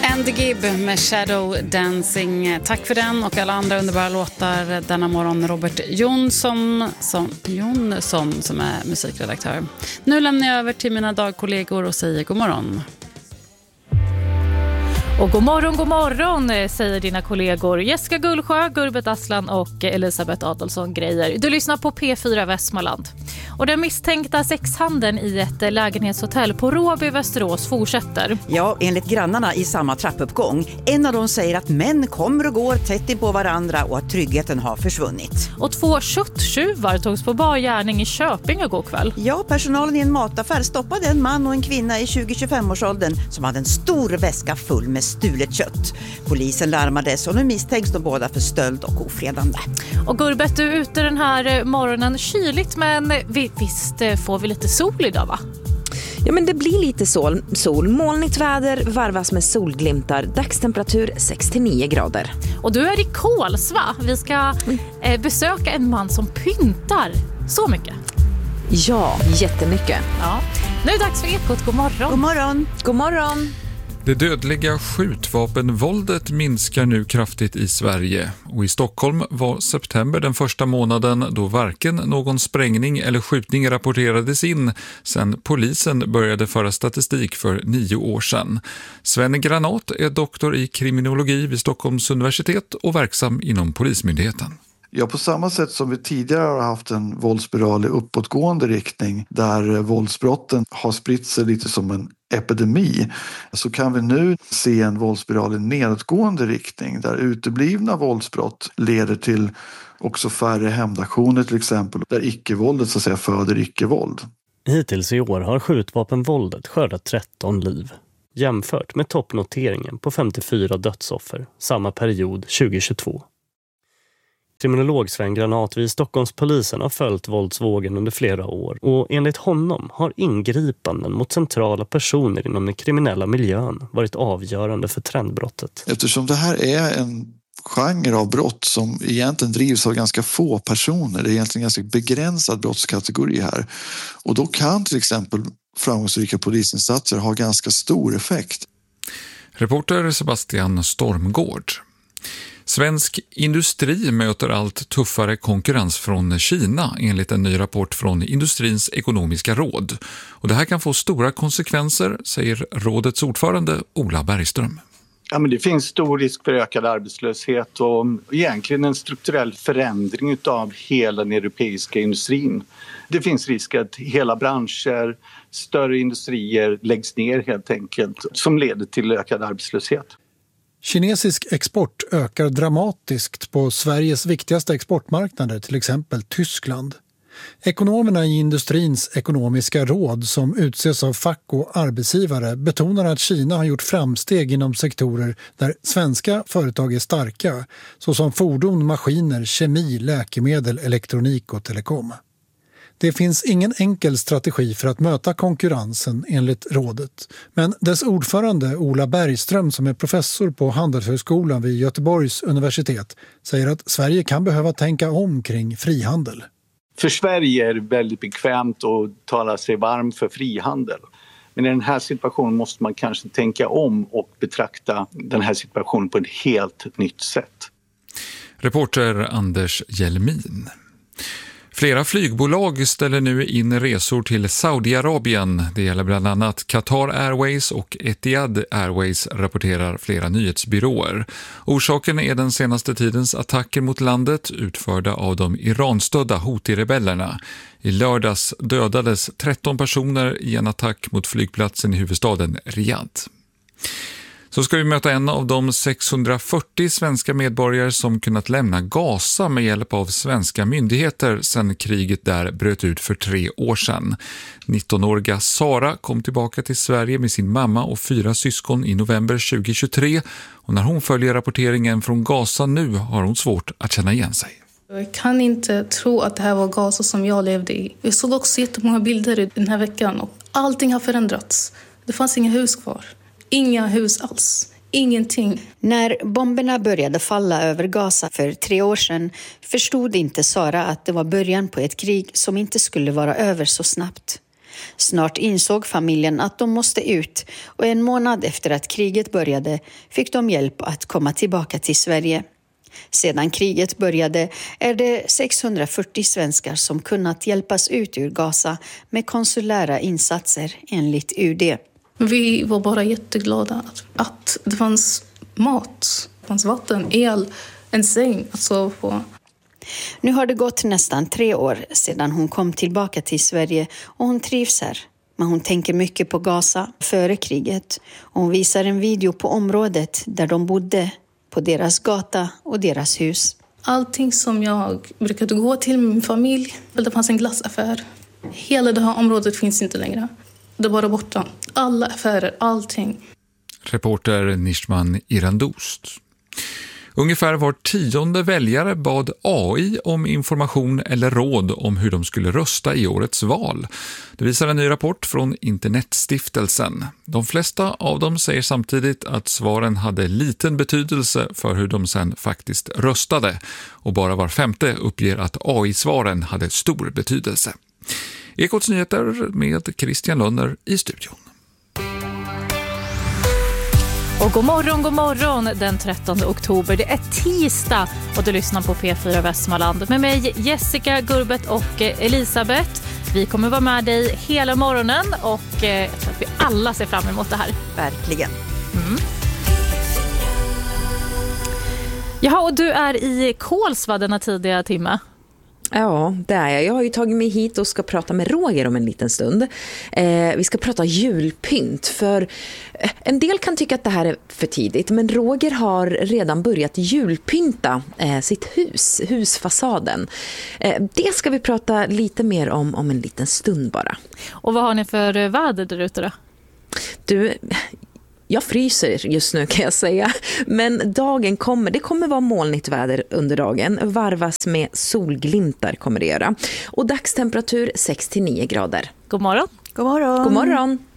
And the Gibb med Shadow Dancing. Tack för den och alla andra underbara låtar denna morgon. Robert Jonsson som är musikredaktör. Nu lämnar jag över till mina dagkollegor och säger god morgon. Och god morgon, säger dina kollegor Jessica Gullsjö, Gurbet Aslan och Elisabeth Adolfsson Grejer. Du lyssnar på P4 Västmanland. Och den misstänkta sexhandeln i ett lägenhetshotell på Råby, Västerås fortsätter. Ja, enligt grannarna i samma trappuppgång. En av dem säger att män kommer och går tätt in på varandra och att tryggheten har försvunnit. Och 2 kötttjuvar togs på bar gärning i Köping igår kväll. Ja, personalen i en mataffär stoppade en man och en kvinna i 20-25-årsåldern som hade en stor väska full med stulet kött. Polisen larmades och nu misstänks de båda för stöld och ofredande. Och Gurbet, du är ute den här morgonen, kyligt men visst får vi lite sol idag, va? Ja, men det blir lite sol. Molnigt väder varvas med solglimtar. Dagstemperatur 6-9 grader. Och du är i Kolsva. Vi ska besöka en man som pyntar så mycket. Ja, jättemycket. Ja. Nu är det dags för Ekot. God morgon. God morgon. God morgon. Det dödliga skjutvapenvåldet minskar nu kraftigt i Sverige och i Stockholm var september den första månaden då varken någon sprängning eller skjutning rapporterades in sedan polisen började föra statistik för 9 år sedan. Sven Granat är doktor i kriminologi vid Stockholms universitet och verksam inom Polismyndigheten. Ja, på samma sätt som vi tidigare har haft en våldsspiral i uppåtgående riktning där våldsbrotten har spritt sig lite som en epidemi, så kan vi nu se en våldsspiral i nedåtgående riktning där uteblivna våldsbrott leder till också färre hämndaktioner till exempel, där icke-våldet så att säga föder icke-våld. Hittills i år har skjutvapenvåldet skördat 13 liv, jämfört med toppnoteringen på 54 dödsoffer samma period 2022. Kriminolog Sven Granat vid Stockholmspolisen har följt våldsvågen under flera år och enligt honom har ingripanden mot centrala personer inom den kriminella miljön varit avgörande för trendbrottet. Eftersom det här är en genre av brott som egentligen drivs av ganska få personer, det är egentligen en ganska begränsad brottskategori här, och då kan till exempel framgångsrika polisinsatser ha ganska stor effekt. Reporter Sebastian Stormgård. Svensk industri möter allt tuffare konkurrens från Kina enligt en ny rapport från Industrins ekonomiska råd. Och det här kan få stora konsekvenser, säger rådets ordförande Ola Bergström. Ja, men det finns stor risk för ökad arbetslöshet och egentligen en strukturell förändring av hela den europeiska industrin. Det finns risk att hela branscher, större industrier läggs ner helt enkelt, som leder till ökad arbetslöshet. Kinesisk export ökar dramatiskt på Sveriges viktigaste exportmarknader, till exempel Tyskland. Ekonomerna i Industrins ekonomiska råd som utses av fack och arbetsgivare betonar att Kina har gjort framsteg inom sektorer där svenska företag är starka, såsom fordon, maskiner, kemi, läkemedel, elektronik och telekom. Det finns ingen enkel strategi för att möta konkurrensen enligt rådet, men dess ordförande Ola Bergström som är professor på Handelshögskolan vid Göteborgs universitet säger att Sverige kan behöva tänka om kring frihandel. För Sverige är det väldigt bekvämt att tala sig varm för frihandel. Men i den här situationen måste man kanske tänka om och betrakta den här situationen på ett helt nytt sätt. Reporter Anders Jelmin. Flera flygbolag ställer nu in resor till Saudiarabien. Det gäller bland annat Qatar Airways och Etihad Airways, rapporterar flera nyhetsbyråer. Orsaken är den senaste tidens attacker mot landet utförda av de Iranstödda Houthi-rebellerna. I lördags dödades 13 personer i en attack mot flygplatsen i huvudstaden Riyadh. Så ska vi möta en av de 640 svenska medborgare som kunnat lämna Gaza med hjälp av svenska myndigheter sedan kriget där bröt ut för 3 år sedan. 19-åriga Sara kom tillbaka till Sverige med sin mamma och 4 syskon i november 2023. Och när hon följer rapporteringen från Gaza nu har hon svårt att känna igen sig. Jag kan inte tro att det här var Gaza som jag levde i. Jag såg också jättemånga bilder den här veckan och allting har förändrats. Det fanns inga hus kvar. Inga hus alls. Ingenting. När bomberna började falla över Gaza för 3 år sedan förstod inte Sara att det var början på ett krig som inte skulle vara över så snabbt. Snart insåg familjen att de måste ut och en månad efter att kriget började fick de hjälp att komma tillbaka till Sverige. Sedan kriget började är det 640 svenskar som kunnat hjälpas ut ur Gaza med konsulära insatser enligt UD. Vi var bara jätteglada att det fanns mat, det fanns vatten, el, en säng att sova på. Nu har det gått nästan 3 år sedan hon kom tillbaka till Sverige och hon trivs här. Men hon tänker mycket på Gaza före kriget och hon visar en video på området där de bodde, på deras gata och deras hus. Allting som jag brukade gå till med min familj, det fanns en glassaffär. Hela det här området finns inte längre. Det är bara borta. Alla affärer, allting. Reporter Nishman Irandost. Ungefär var 10:e väljare bad AI om information eller råd om hur de skulle rösta i årets val. Det visar en ny rapport från Internetstiftelsen. De flesta av dem säger samtidigt att svaren hade liten betydelse för hur de sen faktiskt röstade. Och bara var 5:e uppger att AI-svaren hade stor betydelse. Ekots nyheter med Christian Lönner i studion. Och god morgon den 13 oktober. Det är tisdag och du lyssnar på P4 Västmanland med mig Jessica, Gurbet och Elisabeth. Vi kommer vara med dig hela morgonen och jag tror att vi alla ser fram emot det här. Verkligen. Jaha, och du är i Kolsva denna tidiga timme. Ja, det är jag. Jag har ju tagit mig hit och ska prata med Roger om en liten stund. Vi ska prata julpynt, för en del kan tycka att det här är för tidigt, men Roger har redan börjat julpynta sitt husfasaden. Det ska vi prata lite mer om en liten stund bara. Och vad har ni för väder där ute då? Du... Jag fryser just nu kan jag säga, men dagen det kommer vara molnigt väder under dagen, varvas med solglimtar kommer det göra. Och dagstemperatur 6-9 grader. God morgon. God morgon. God morgon.